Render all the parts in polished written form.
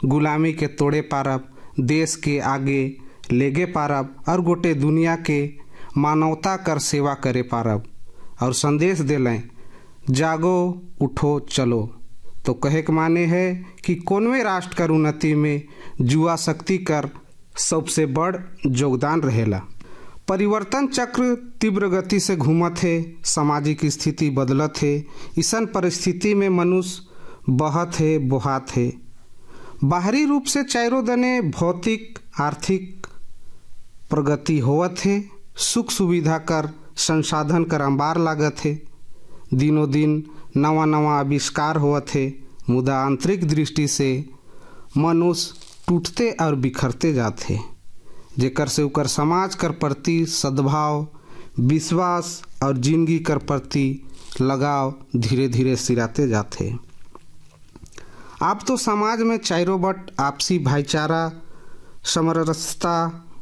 गुलामी के तोड़े पारब, देश के आगे लेगे पारब और गोटे दुनिया के मानवता कर सेवा करे पारब। और संदेश देलें, जागो उठो चलो। तो कहे के माने है कि कोनवे राष्ट्र कर उन्नति में जुआ शक्ति कर सबसे बड़ योगदान रहेला। परिवर्तन चक्र तीव्र गति से घूमत है, सामाजिक स्थिति बदलत है। इसन परिस्थिति में मनुष्य बहत है, बोहात है। बाहरी रूप से चारों दने भौतिक आर्थिक प्रगति होवत है, सुख सुविधा कर संसाधन कर अंबार लागत है। दिनों दिन नवा नवा आविष्कार होवत है, मुदा आंतरिक दृष्टि से मनुष्य टूटते और बिखरते जाते, जेकर से उकर समाज कर प्रति सद्भाव, विश्वास और जिंदगी कर प्रति लगाव धीरे धीरे सिराते जाते। आप तो समाज में चारों बट आपसी भाईचारा समरसता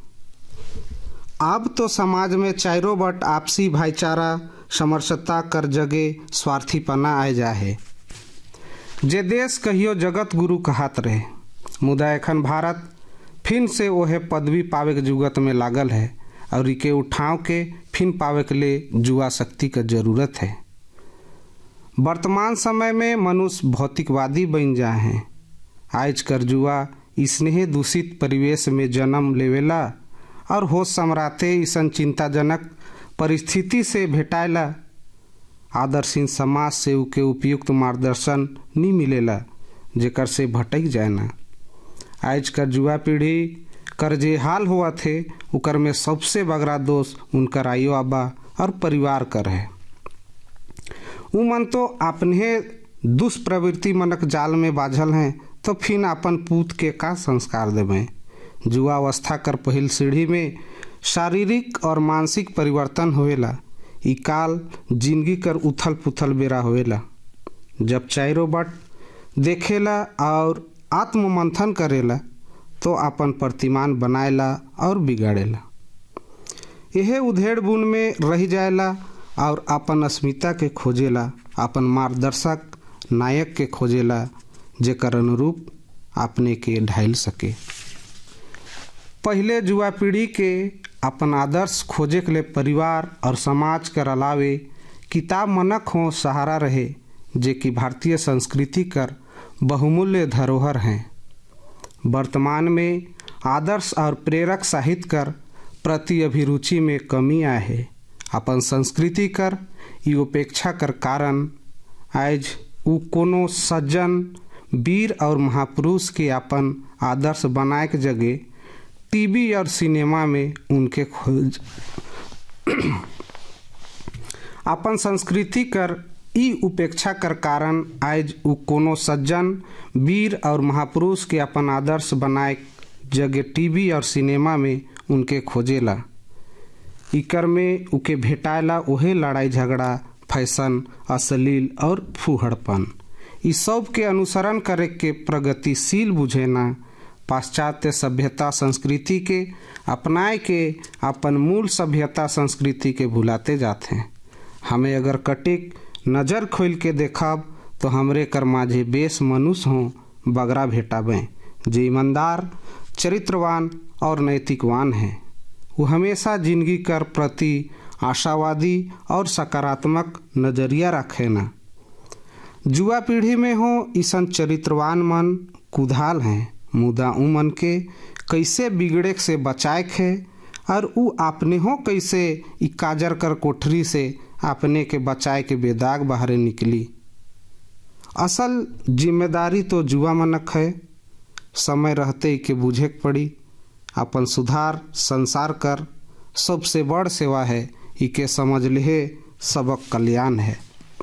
अब तो समाज में चारों बट आपसी भाईचारा समरसता कर जगे स्वार्थीपना आए जा है। जे देश कहियो जगत गुरु कहत रहे, मुदा एखन भारत फिर से ओहे पदवी पावे के जुगत में लागल है और इके उठाव के फिर पावे के लिए जुआ शक्ति का जरूरत है। वर्तमान समय में मनुष्य भौतिकवादी बन जा है। आज कर जुआ स्नेह दूषित परिवेश में जन्म लेवेला और होश सम्राते इसन चिंताजनक परिस्थिति से भेटायला। आदर्शहीन समाज से उके उपयुक्त मार्गदर्शन नहीं मिलेला, जेकर से भटक जाए ना। आज कर जुआ पीढ़ी कर जे हाल हुआ थे उकर में सबसे बगरा दोष उनकर आयो आबा और परिवार कर है। उ मन तो अपने दुष्प्रवृत्ति मनक जाल में बाझल हैं, तो फिर अपन पूत के का संस्कार देवें। जुआ अवस्था कर पहिल सीढ़ी में शारीरिक और मानसिक परिवर्तन होवेला। ई काल जिंदगी कर उथल पुथल बेरा होवेला, जब चारों बट देखेला और आत्म मंथन करेला तो अपन प्रतिमान बनाएला और बिगाड़ेला। यह उधेड़ बुन में रह जाएला और अपन अस्मिता के खोजेला, अपन मार्गदर्शक नायक के खोजेला, जेकर अनुरूप अपने के ढाल सके। पहले जुआ पीढ़ी के अपन आदर्श खोजे के लिए परिवार और समाज कर अलावे किताब मनक हो सहारा रहे, जे कि भारतीय संस्कृति कर बहुमूल्य धरोहर हैं। वर्तमान में आदर्श और प्रेरक साहित्य कर प्रति अभिरुचि में कमी आए है। अपन संस्कृति कर ई उपेक्षा कर कारण आज उ कोनो सज्जन वीर और महापुरुष के अपन आदर्श बनाए के जगह टीवी और सिनेमा में उनके खोज अपन संस्कृति कर ई उपेक्षा कर कारण आज उ कोनो सज्जन वीर और महापुरुष के अपन आदर्श बनाए जगह टीवी और सिनेमा में उनके खोजेला। इकर में उके भेटायला ओहे लड़ाई झगड़ा, फैशन, अश्लील और फूहड़पन। इस सब के अनुसरण करे के प्रगतिशील बुझे ना, पाश्चात्य सभ्यता संस्कृति के अपनाए के अपन मूल सभ्यता संस्कृति के भुलाते जाते हैं। हमें अगर कटिक नज़र खोल के देखब तो हमरे कर माझे बेस मनुष्य हों बगरा भेटाबें, जे ईमानदार, चरित्रवान और नैतिकवान हैं। वो हमेशा जिंदगी कर प्रति आशावादी और सकारात्मक नजरिया रखे ना। जुआ पीढ़ी में हो ईसन चरित्रवान मन कुधाल हैं, मुदा उ मन के कैसे बिगड़े से बचाए खे और उ आपने हो कैसे ई काजर कर कोठरी से अपने के बचाए के बेदाग बाहरे निकली। असल जिम्मेदारी तो जुआ मनक है, समय रहते के बुझे पड़ी। अपन सुधार संसार कर सबसे बड़ सेवा है, इके समझ ले सबक कल्याण है।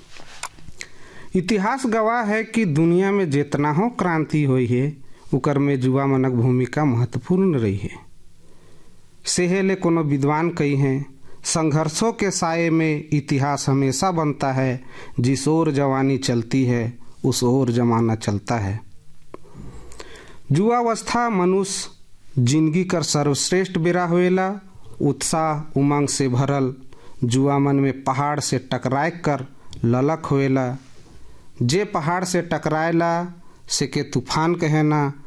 इतिहास गवाह है कि दुनिया में जितना हो क्रांति हुई है उकर में जुआ मनक भूमिका महत्वपूर्ण रही है। सेहेले कोनो विद्वान कही हैं, संघर्षों के साये में इतिहास हमेशा बनता है, जिस ओर जवानी चलती है उस ओर जमाना चलता है। जुआवस्था मनुष्य जिंदगी कर सर्वश्रेष्ठ बेरा होएला। उत्साह उमंग से भरल जुआ मन में पहाड़ से टकराए कर ललक होएला। जे पहाड़ से टकराएला से के तूफान कहेना,